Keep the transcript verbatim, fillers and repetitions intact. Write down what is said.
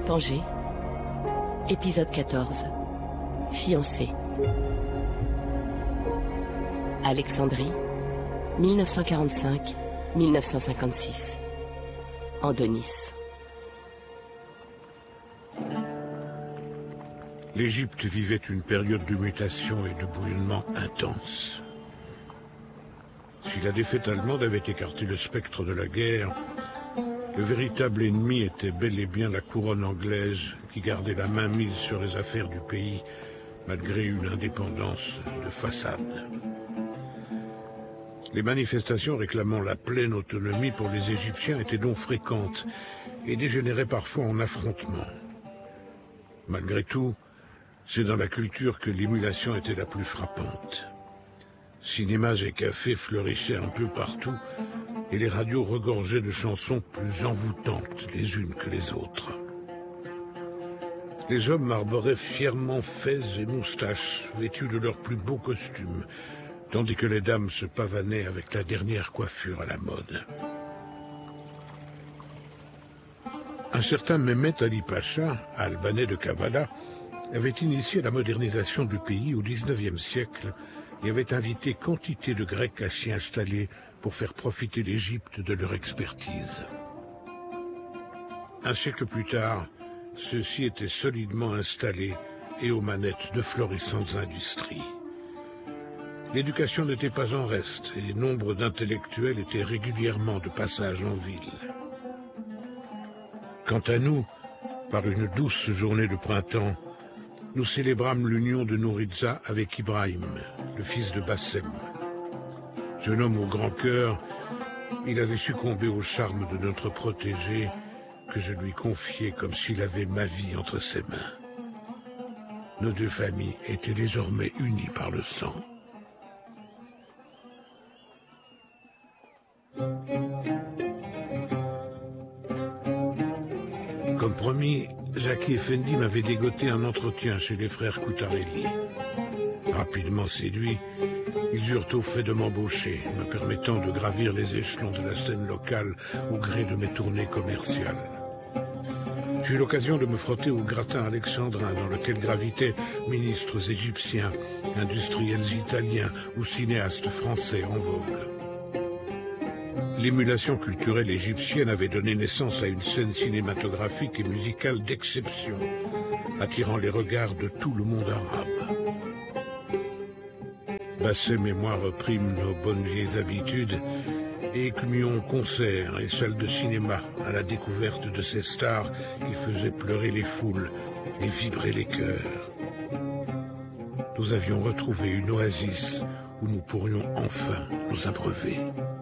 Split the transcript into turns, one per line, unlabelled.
Tanger, épisode quatorze. Fiancé. Alexandrie, mille neuf cent quarante-cinq à mille neuf cent cinquante-six. Andonis.
L'Égypte vivait une période de mutation et de bouillonnement intense. Si la défaite allemande avait écarté le spectre de la guerre, le véritable ennemi était bel et bien la couronne anglaise qui gardait la main mise sur les affaires du pays malgré une indépendance de façade. Les manifestations réclamant la pleine autonomie pour les Égyptiens étaient donc fréquentes et dégénéraient parfois en affrontements. Malgré tout, c'est dans la culture que l'émulation était la plus frappante. Cinémas et cafés fleurissaient un peu partout et les radios regorgeaient de chansons plus envoûtantes les unes que les autres. Les hommes arboraient fièrement fez et moustaches, vêtus de leurs plus beaux costumes, tandis que les dames se pavanaient avec la dernière coiffure à la mode. Un certain Mehmet Ali Pacha, albanais de Kavala, avait initié la modernisation du pays au dix-neuvième siècle et avait invité quantité de Grecs à s'y installer pour faire profiter l'Égypte de leur expertise. Un siècle plus tard, ceux-ci étaient solidement installés et aux manettes de florissantes industries. L'éducation n'était pas en reste et nombre d'intellectuels étaient régulièrement de passage en ville. Quant à nous, par une douce journée de printemps, nous célébrâmes l'union de Nouritza avec Ibrahim, le fils de Bassem. Jeune homme au grand cœur, il avait succombé au charme de notre protégé que je lui confiais comme s'il avait ma vie entre ses mains. Nos deux familles étaient désormais unies par le sang. Comme promis, Zaki Effendi m'avait dégoté un entretien chez les frères Coutarelli. Rapidement séduits, ils eurent au fait de m'embaucher, me permettant de gravir les échelons de la scène locale au gré de mes tournées commerciales. J'eus l'occasion de me frotter au gratin alexandrin dans lequel gravitaient ministres égyptiens, industriels italiens ou cinéastes français en vogue. L'émulation culturelle égyptienne avait donné naissance à une scène cinématographique et musicale d'exception, attirant les regards de tout le monde arabe. Bassem et moi reprîmes nos bonnes vieilles habitudes et écumions concerts et salles de cinéma à la découverte de ces stars qui faisaient pleurer les foules et vibrer les cœurs. Nous avions retrouvé une oasis où nous pourrions enfin nous abreuver.